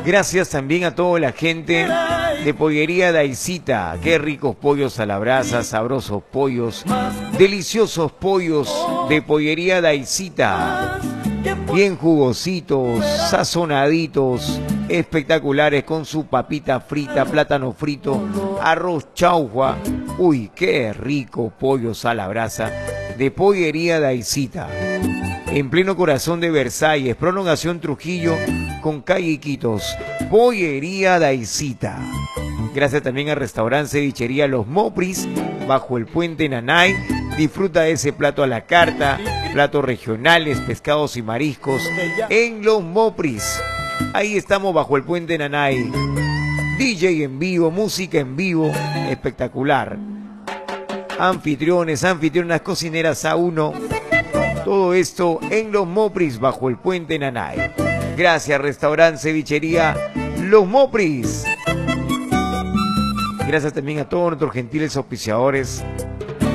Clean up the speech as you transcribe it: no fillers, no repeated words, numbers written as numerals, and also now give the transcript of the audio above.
Gracias también a toda la gente de Pollería Daisita. Qué ricos pollos a la brasa, sabrosos pollos, deliciosos pollos de Pollería Daisita. Bien jugositos, sazonaditos, espectaculares con su papita frita, plátano frito, arroz chaufa. Uy, qué rico pollos a la brasa de Pollería Daisita. En pleno corazón de Versalles, prolongación Trujillo con calle Iquitos, Pollería Daisita. Gracias también al restaurante cevichería Los Mopris, bajo el puente Nanay. Disfruta de ese plato a la carta, platos regionales, pescados y mariscos en Los Mopris. Ahí estamos bajo el puente Nanay. DJ en vivo, música en vivo, espectacular. Anfitriones, anfitrionas, cocineras A1. Todo esto en Los Mopris bajo el puente Nanay. Gracias, restaurante cevichería Los Mopris. Gracias también a todos nuestros gentiles auspiciadores